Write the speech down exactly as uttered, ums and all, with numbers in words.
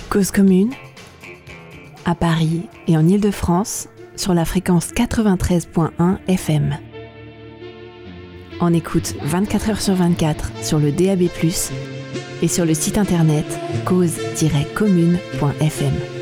Cause commune, à Paris et en Île-de-France, sur la fréquence quatre-vingt-treize virgule un F M. En écoute vingt-quatre heures sur vingt-quatre sur le D A B plus, et sur le site internet cause tiret commune point F M.